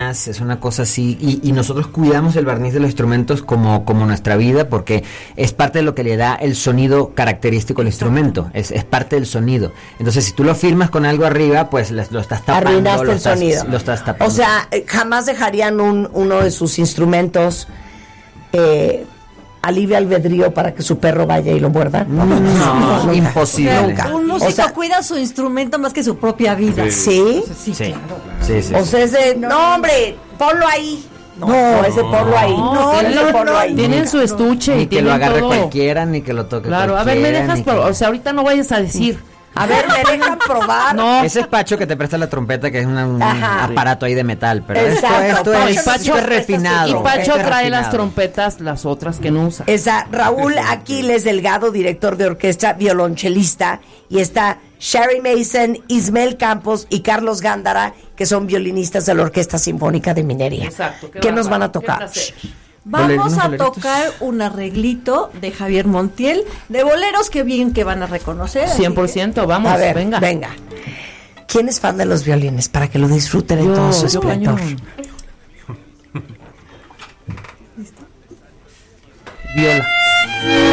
más, es una cosa así, y nosotros cuidamos el barniz de los instrumentos como nuestra vida, porque es parte de lo que le da el sonido característico al instrumento, es parte del sonido. Entonces, si tú lo firmas con algo arriba, pues lo estás tapando. Arruinaste el sonido. Lo estás tapando. O sea, jamás dejarían uno de sus instrumentos a libre albedrío para que su perro vaya y lo muerda. No, imposible. Nunca. Un músico O sea, cuida su instrumento más que su propia vida. ¿sí? Sí, Sí. claro. Sí. O sea, es de, no, hombre, ponlo ahí. No, ese ponlo ahí. Ponlo ahí. Tienen su estuche Ni y que lo tienen agarre todo. cualquiera, ni que lo toque Claro, a cualquiera. ver, me dejas, o sea, ahorita no vayas a decir. A ver, ¿me dejan probar? No. Ese es Pacho que te presta la trompeta, que es un Ajá. aparato ahí de metal, pero Exacto, esto es refinado. Y Pacho esto es trae las refinado. trompetas, las otras que no usa. Esa, Raúl Aquiles Delgado, director de orquesta, violonchelista, y está Sherry Mason, Ismael Campos y Carlos Gándara, que son violinistas de la Orquesta Sinfónica de Minería. Exacto. ¿Qué nos van a Qué tocar? placer. Vamos a boleritos. tocar un arreglito de Javier Montiel, de boleros que bien que van a reconocer. así 100%, vamos, A ver, venga. ¿Quién es fan de los violines? Para que lo disfruten en todo su esplendor. cañón. Viola.